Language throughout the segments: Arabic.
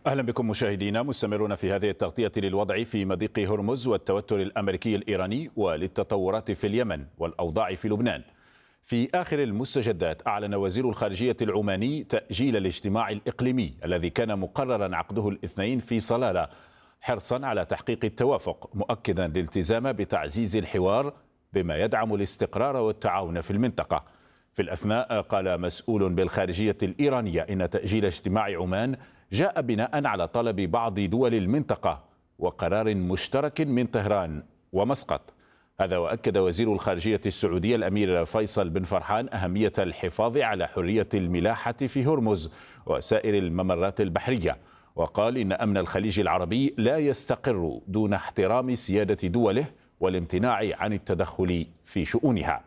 أهلا بكم مشاهدينا، مستمرون في هذه التغطية للوضع في مضيق هرمز والتوتر الأمريكي الإيراني وللتطورات في اليمن والأوضاع في لبنان. في آخر المستجدات أعلن وزير الخارجية العماني تأجيل الاجتماع الإقليمي الذي كان مقررا عقده الاثنين في صلالة حرصا على تحقيق التوافق، مؤكدا الالتزام بتعزيز الحوار بما يدعم الاستقرار والتعاون في المنطقة. في الأثناء قال مسؤول بالخارجية الإيرانية إن تأجيل اجتماع عمان جاء بناء على طلب بعض دول المنطقة وقرار مشترك من طهران ومسقط. هذا وأكد وزير الخارجية السعودية الأمير فيصل بن فرحان أهمية الحفاظ على حرية الملاحة في هرمز وسائر الممرات البحرية، وقال إن أمن الخليج العربي لا يستقر دون احترام سيادة دوله والامتناع عن التدخل في شؤونها.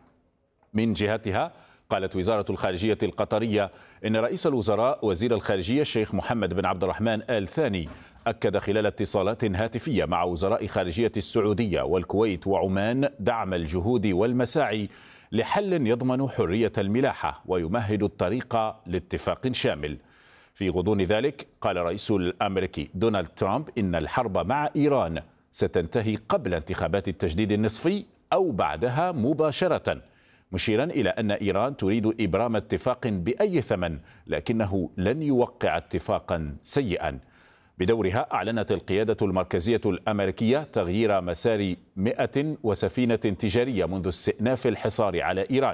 من جهتها قالت وزارة الخارجية القطرية إن رئيس الوزراء وزير الخارجية الشيخ محمد بن عبد الرحمن آل ثاني أكد خلال اتصالات هاتفية مع وزراء خارجية السعودية والكويت وعمان دعم الجهود والمساعي لحل يضمن حرية الملاحة ويمهد الطريق لاتفاق شامل. في غضون ذلك قال الرئيس الأمريكي دونالد ترامب إن الحرب مع إيران ستنتهي قبل انتخابات التجديد النصفي أو بعدها مباشرة، مشيرا إلى أن إيران تريد إبرام اتفاق بأي ثمن لكنه لن يوقع اتفاقا سيئا. بدورها أعلنت القيادة المركزية الأمريكية تغيير مسار 100 سفينة تجارية منذ استئناف الحصار على إيران.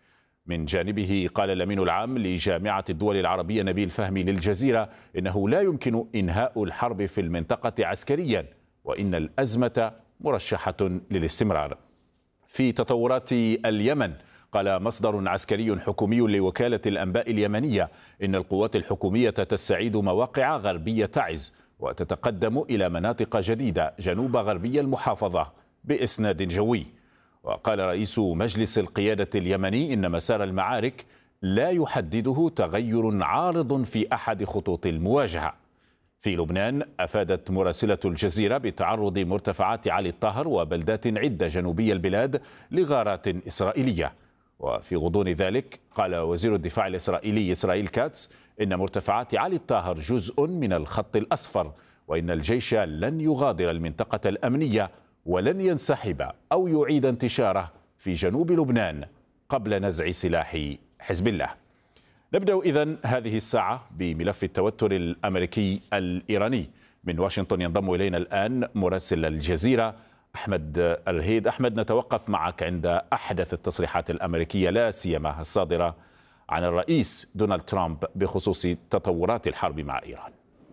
من جانبه قال الأمين العام لجامعة الدول العربية نبيل فهمي للجزيرة إنه لا يمكن إنهاء الحرب في المنطقة عسكريا وإن الأزمة مرشحة للاستمرار. في تطورات اليمن قال مصدر عسكري حكومي لوكالة الأنباء اليمنية إن القوات الحكومية تستعيد مواقع غربية تعز وتتقدم إلى مناطق جديدة جنوب غربي المحافظة بإسناد جوي. وقال رئيس مجلس القيادة اليمني إن مسار المعارك لا يحدده تغير عارض في أحد خطوط المواجهة. في لبنان أفادت مراسلة الجزيرة بتعرض مرتفعات علي الطاهر وبلدات عدة جنوبي البلاد لغارات إسرائيلية. وفي غضون ذلك قال وزير الدفاع الإسرائيلي إسرائيل كاتس إن مرتفعات علي الطاهر جزء من الخط الأصفر وإن الجيش لن يغادر المنطقة الأمنية ولن ينسحب أو يعيد انتشاره في جنوب لبنان قبل نزع سلاح حزب الله. نبدأ إذن هذه الساعة بملف التوتر الأمريكي الإيراني. من واشنطن ينضم إلينا الآن مراسل الجزيرة أحمد الهيد. أحمد، نتوقف معك عند أحدث التصريحات الأمريكية لا سيما الصادرة عن الرئيس دونالد ترامب بخصوص تطورات الحرب مع إيران.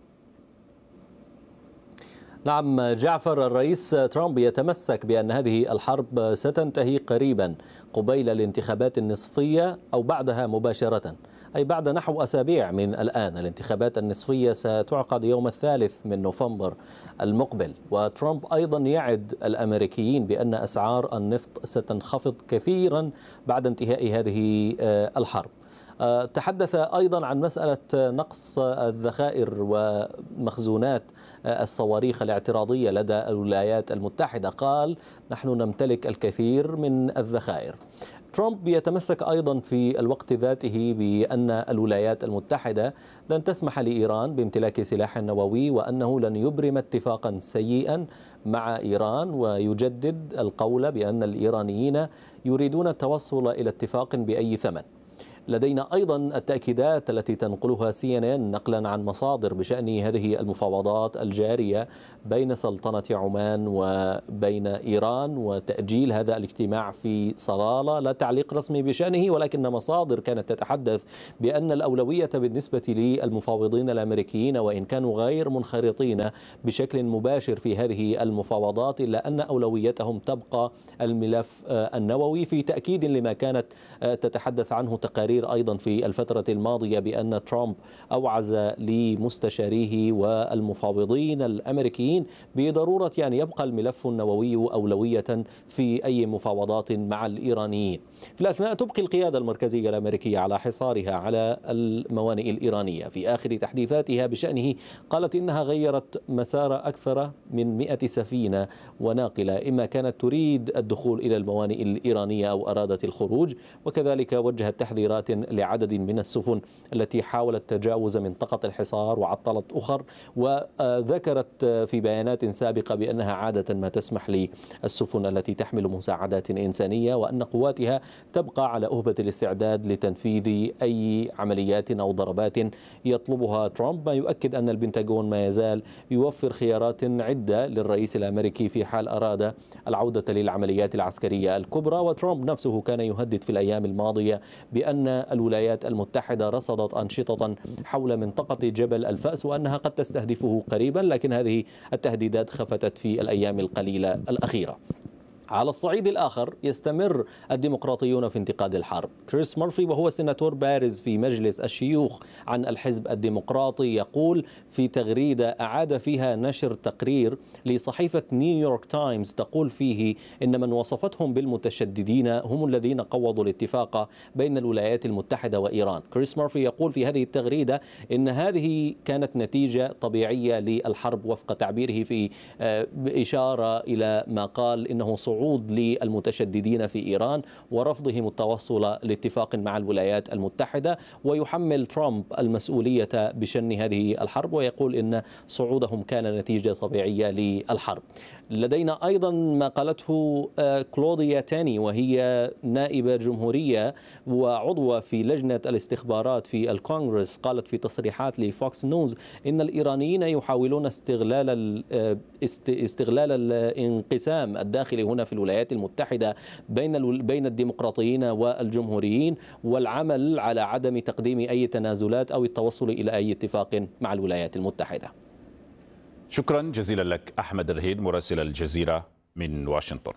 نعم جعفر، الرئيس ترامب يتمسك بأن هذه الحرب ستنتهي قريبا قبيل الانتخابات النصفية أو بعدها مباشرة، أي بعد نحو أسابيع من الآن. الانتخابات النصفية ستعقد يوم 3 نوفمبر المقبل، وترامب أيضا يعد الأمريكيين بأن أسعار النفط ستنخفض كثيرا بعد انتهاء هذه الحرب. تحدث أيضا عن مسألة نقص الذخائر ومخزونات الصواريخ الاعتراضية لدى الولايات المتحدة. قال نحن نمتلك الكثير من الذخائر. ترامب يتمسك أيضا في الوقت ذاته بأن الولايات المتحدة لن تسمح لإيران بامتلاك سلاح نووي وأنه لن يبرم اتفاقا سيئا مع إيران، ويجدد القول بأن الإيرانيين يريدون التوصل إلى اتفاق بأي ثمن. لدينا أيضا التأكيدات التي تنقلها CNN نقلا عن مصادر بشأن هذه المفاوضات الجارية بين سلطنة عمان وبين إيران وتأجيل هذا الاجتماع في صلالة. لا تعليق رسمي بشأنه، ولكن مصادر كانت تتحدث بأن الأولوية بالنسبة للمفاوضين الأمريكيين وإن كانوا غير منخرطين بشكل مباشر في هذه المفاوضات إلا أن أولويتهم تبقى الملف النووي، في تأكيد لما كانت تتحدث عنه تقارير أيضا في الفترة الماضية بأن ترامب أوعز لمستشاريه والمفاوضين الأمريكيين بضرورة أن يبقى الملف النووي أولوية في أي مفاوضات مع الإيرانيين. في الأثناء تبقي القيادة المركزية الأمريكية على حصارها على الموانئ الإيرانية. في آخر تحديثاتها بشأنه قالت إنها غيرت مسار أكثر من 100 سفينة وناقلة إما كانت تريد الدخول إلى الموانئ الإيرانية أو أرادت الخروج، وكذلك وجهت تحذيرات لعدد من السفن التي حاولت تجاوز منطقة الحصار وعطلت أخر، وذكرت في بيانات سابقة بأنها عادة ما تسمح للسفن التي تحمل مساعدات إنسانية وأن قواتها تبقى على أهبة الاستعداد لتنفيذ أي عمليات أو ضربات يطلبها ترامب، ما يؤكد أن البنتاغون ما يزال يوفر خيارات عدة للرئيس الأمريكي في حال أراد العودة للعمليات العسكرية الكبرى. وترامب نفسه كان يهدد في الأيام الماضية بأن الولايات المتحدة رصدت أنشطة حول منطقة جبل الفأس وأنها قد تستهدفه قريبا، لكن هذه التهديدات خفتت في الأيام القليلة الأخيرة. على الصعيد الآخر يستمر الديمقراطيون في انتقاد الحرب. كريس مورفي وهو سيناتور بارز في مجلس الشيوخ عن الحزب الديمقراطي يقول في تغريدة أعاد فيها نشر تقرير لصحيفة نيويورك تايمز تقول فيه إن من وصفتهم بالمتشددين هم الذين قوضوا الاتفاق بين الولايات المتحدة وإيران. كريس مورفي يقول في هذه التغريدة إن هذه كانت نتيجة طبيعية للحرب وفق تعبيره، في إشارة إلى ما قال إنه صعود للمتشددين في إيران ورفضهم التوصل لاتفاق مع الولايات المتحدة، ويحمل ترامب المسؤولية بشن هذه الحرب ويقول إن صعودهم كان نتيجة طبيعية للحرب. لدينا أيضا ما قالته كلوديا تاني وهي نائبة جمهورية وعضوة في لجنة الاستخبارات في الكونغرس، قالت في تصريحات لفوكس نيوز إن الإيرانيين يحاولون استغلال الانقسام الداخلي هنا في الولايات المتحدة بين الديمقراطيين والجمهوريين، والعمل على عدم تقديم أي تنازلات أو التوصل إلى أي اتفاق مع الولايات المتحدة. شكرا جزيلا لك أحمد الرهيد مراسل الجزيرة من واشنطن.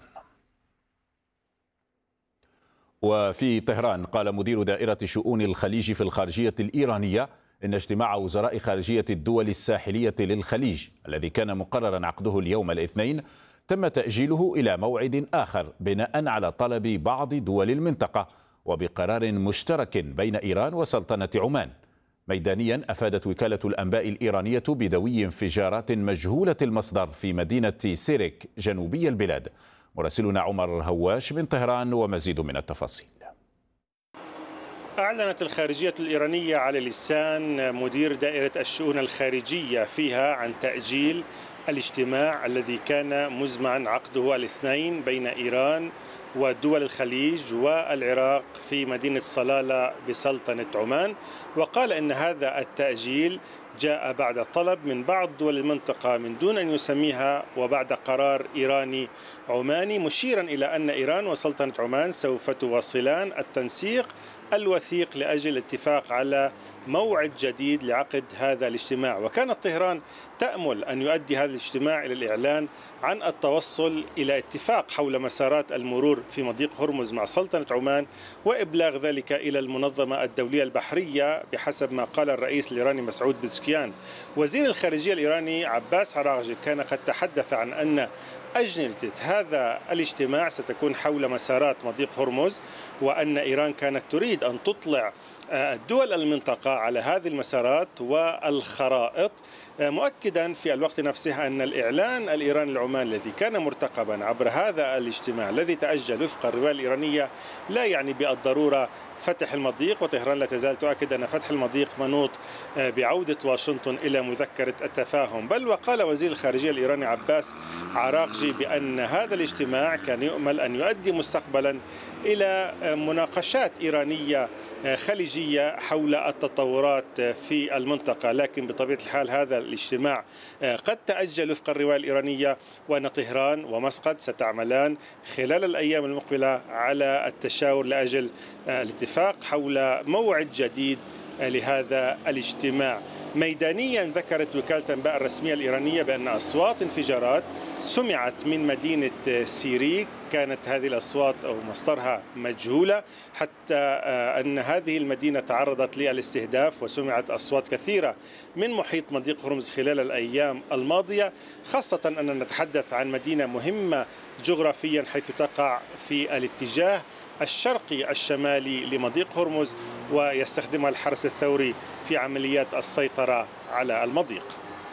وفي طهران قال مدير دائرة شؤون الخليج في الخارجية الإيرانية إن اجتماع وزراء خارجية الدول الساحلية للخليج الذي كان مقررا عقده اليوم الاثنين تم تأجيله إلى موعد آخر بناء على طلب بعض دول المنطقة وبقرار مشترك بين إيران وسلطنة عمان. ميدانيا أفادت وكالة الأنباء الإيرانية بدوي انفجارات مجهولة المصدر في مدينة سيرك جنوبي البلاد. مراسلنا عمر هواش من طهران ومزيد من التفاصيل. أعلنت الخارجية الإيرانية على لسان مدير دائرة الشؤون الخارجية فيها عن تأجيل الاجتماع الذي كان مزمعا عقده الاثنين بين إيران ودول الخليج والعراق في مدينة صلالة بسلطنة عمان، وقال إن هذا التأجيل جاء بعد طلب من بعض دول المنطقة من دون أن يسميها وبعد قرار إيراني عماني، مشيرا إلى أن إيران وسلطنة عمان سوف تواصلان التنسيق الوثيق لأجل الاتفاق على موعد جديد لعقد هذا الاجتماع. وكانت طهران تأمل أن يؤدي هذا الاجتماع إلى الإعلان عن التوصل إلى اتفاق حول مسارات المرور في مضيق هرمز مع سلطنة عمان وإبلاغ ذلك إلى المنظمة الدولية البحرية بحسب ما قال الرئيس الإيراني مسعود بزشكيان. وزير الخارجية الإيراني عباس عراغجي كان قد تحدث عن أن أجندة هذا الاجتماع ستكون حول مسارات مضيق هرمز، وأن إيران كانت تريد أن تطلع الدول المنطقة على هذه المسارات والخرائط، مؤكدا في الوقت نفسه أن الإعلان الإيراني العماني الذي كان مرتقبا عبر هذا الاجتماع الذي تأجل وفق الرواية الإيرانية لا يعني بالضرورة فتح المضيق، وطهران لا تزال تؤكد أن فتح المضيق منوط بعودة واشنطن إلى مذكرة التفاهم. بل وقال وزير الخارجية الإيراني عباس عراغجي بأن هذا الاجتماع كان يؤمل أن يؤدي مستقبلا إلى مناقشات إيرانية خليجية حول التطورات في المنطقة، لكن بطبيعة الحال هذا الاجتماع قد تأجل وفق الرواية الإيرانية، وأن طهران ومسقط ستعملان خلال الأيام المقبلة على التشاور لأجل الاتفاق حول موعد جديد لهذا الاجتماع. ميدانيا ذكرت وكالة الأنباء الرسمية الإيرانية بأن أصوات انفجارات سمعت من مدينة سيريك، كانت هذه الأصوات أو مصدرها مجهولة، حتى أن هذه المدينة تعرضت للاستهداف وسمعت أصوات كثيرة من محيط مضيق هرمز خلال الأيام الماضية، خاصة أننا نتحدث عن مدينة مهمة جغرافيا حيث تقع في الاتجاه الشرقي الشمالي لمضيق هرمز ويستخدمها الحرس الثوري في عمليات السيطرة على المضيق.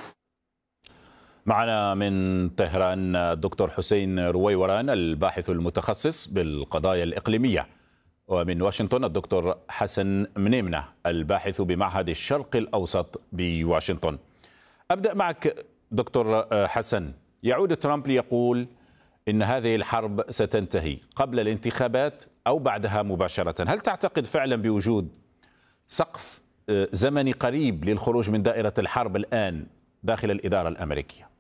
معنا من طهران الدكتور حسين رويوران الباحث المتخصص بالقضايا الإقليمية. ومن واشنطن الدكتور حسن منيمنة الباحث بمعهد الشرق الأوسط بواشنطن. أبدأ معك دكتور حسن. يعود ترامب ليقول إن هذه الحرب ستنتهي قبل الانتخابات أو بعدها مباشرة. هل تعتقد فعلا بوجود سقف زمني قريب للخروج من دائرة الحرب الآن داخل الإدارة الأمريكية؟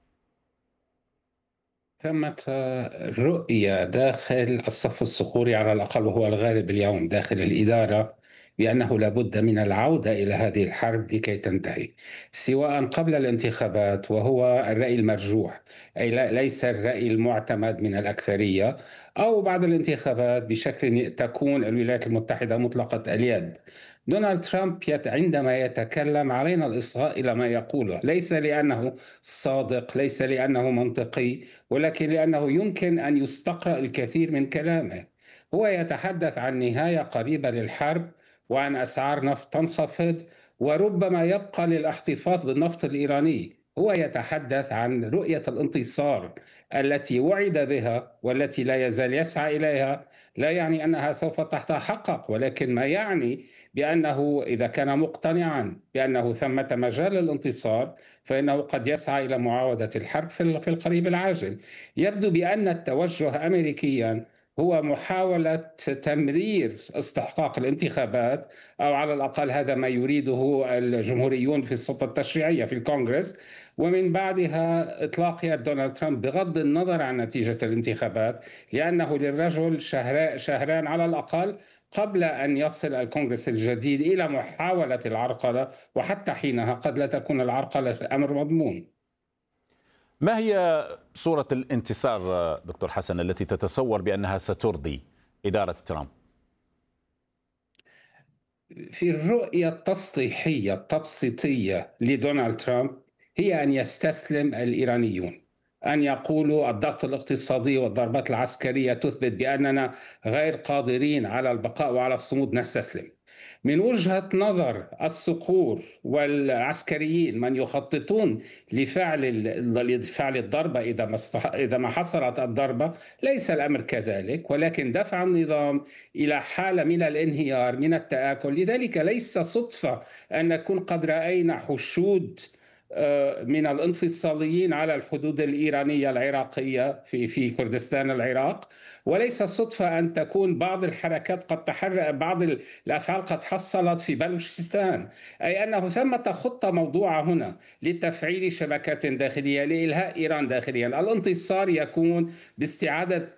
ثمة رؤية داخل الصف الصقوري على الأقل، وهو الغالب اليوم داخل الإدارة، بأنه لابد من العودة إلى هذه الحرب لكي تنتهي، سواء قبل الانتخابات وهو الرأي المرجوح، أي ليس الرأي المعتمد من الأكثرية، أو بعد الانتخابات بشكل تكون الولايات المتحدة مطلقة اليد. دونالد ترامب عندما يتكلم علينا الإصغاء إلى ما يقوله، ليس لأنه صادق، ليس لأنه منطقي، ولكن لأنه يمكن أن يستقرأ الكثير من كلامه. هو يتحدث عن نهاية قريبة للحرب، وعن أسعار نفط تنخفض، وربما يبقى للاحتفاظ بالنفط الإيراني. هو يتحدث عن رؤية الانتصار التي وعد بها والتي لا يزال يسعى إليها. لا يعني أنها سوف تتحقق، ولكن ما يعني بأنه إذا كان مقتنعا بأنه ثمة مجال للانتصار، فإنه قد يسعى إلى معاودة الحرب في القريب العاجل. يبدو بأن التوجه أمريكيا هو محاولة تمرير استحقاق الانتخابات، أو على الأقل هذا ما يريده الجمهوريون في السلطة التشريعية في الكونغرس، ومن بعدها إطلاق يد دونالد ترامب بغض النظر عن نتيجة الانتخابات، لأنه للرجل شهران على الأقل قبل أن يصل الكونغرس الجديد إلى محاولة العرقلة، وحتى حينها قد لا تكون العرقلة أمر مضمون. ما هي صورة الانتصار دكتور حسن التي تتصور بأنها سترضي إدارة ترامب؟ في الرؤية التسطيحية التبسيطية لدونالد ترامب هي أن يستسلم الإيرانيون، أن يقولوا الضغط الاقتصادي والضربات العسكرية تثبت بأننا غير قادرين على البقاء وعلى الصمود، نستسلم. من وجهة نظر الصقور والعسكريين من يخططون لفعل الضربة إذا ما حصلت الضربة، ليس الأمر كذلك، ولكن دفع النظام إلى حالة من الانهيار، من التآكل. لذلك ليس صدفة أن نكون قد رأينا حشود من الانفصاليين على الحدود الإيرانية العراقية في كردستان العراق، وليس صدفة أن تكون بعض الحركات قد تحرك، بعض الأفعال قد حصلت في بلوشستان، أي أنه ثمة خطة موضوعة هنا لتفعيل شبكات داخلية لإلهاء إيران داخليا. الانتصار يكون باستعادة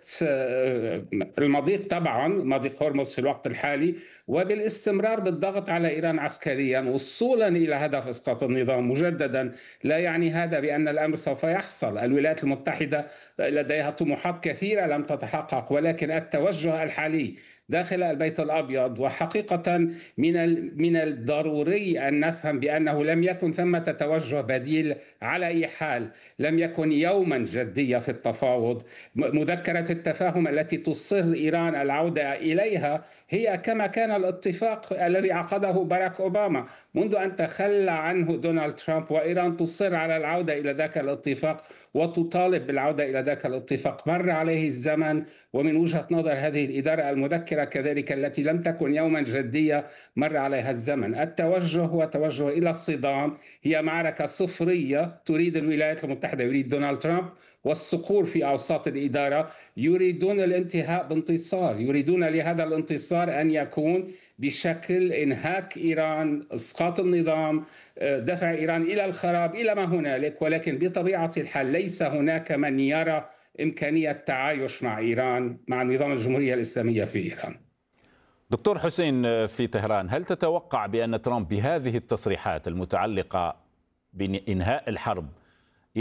المضيق، طبعا مضيق هرمز في الوقت الحالي، وبالاستمرار بالضغط على إيران عسكريا وصولا إلى هدف إسقاط النظام مجددا. لا يعني هذا بأن الأمر سوف يحصل. الولايات المتحدة لديها طموحات كثيرة لم تتحقق، ولكن التوجه الحالي داخل البيت الأبيض، وحقيقة من الضروري أن نفهم بأنه لم يكن ثمة توجه بديل على أي حال. لم يكن يوما جدية في التفاوض. مذكرة التفاهم التي تصر إيران العودة إليها هي كما كان الاتفاق الذي عقده باراك أوباما منذ أن تخلى عنه دونالد ترامب، وإيران تصر على العودة إلى ذاك الاتفاق وتطالب بالعودة إلى ذاك الاتفاق. مر عليه الزمن، ومن وجهة نظر هذه الإدارة المذكرة كذلك التي لم تكن يوما جدية مر عليها الزمن. التوجه هو توجه إلى الصدام، هي معركة صفرية تريد الولايات المتحدة، يريد دونالد ترامب، والصقور في أوساط الإدارة يريدون الانتهاء بانتصار، يريدون لهذا الانتصار أن يكون بشكل إنهاك إيران، إسقاط النظام، دفع إيران إلى الخراب، إلى ما هنالك. ولكن بطبيعة الحال ليس هناك من يرى إمكانية تعايش مع إيران، مع نظام الجمهورية الإسلامية في إيران. دكتور حسين في طهران، هل تتوقع بأن ترامب بهذه التصريحات المتعلقة بإنهاء الحرب